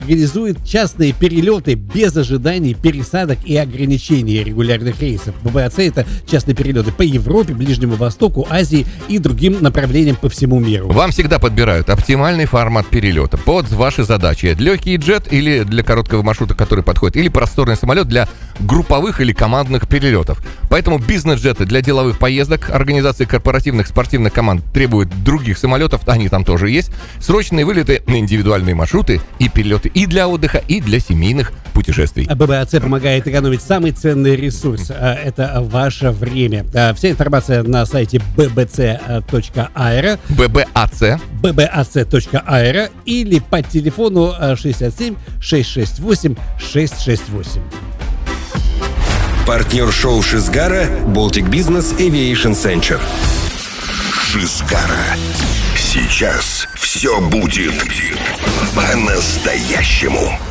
организует частные перелеты без ожиданий, пересадок и ограничений регулярных рейсов. ББАЦ — это частные перелеты по Европе, Ближнему Востоку, Азии и другим направлениям по всему миру. Вам всегда подбирают оптимальный формат перелета под ваши задачи. Легкий джет или для короткого маршрута, который подходит, или просторный самолет для групповых или командных перелетов. Поэтому бизнес-джеты для деловых поездок, организации корпоративных спортивных команд требуют других самолетов, они там тоже есть, срочные вылеты на индивидуальные маршруты и перелеты и для отдыха, и для семейных путешествий. ББАЦ помогает экономить самый ценный ресурс. Это ваше время. Вся информация на сайте bbc.aero, bbc.aero или по телефону 67 668 668. Партнер шоу Шизгара — Baltic Business Aviation Center. Шизгара. Сейчас все будет по-настоящему.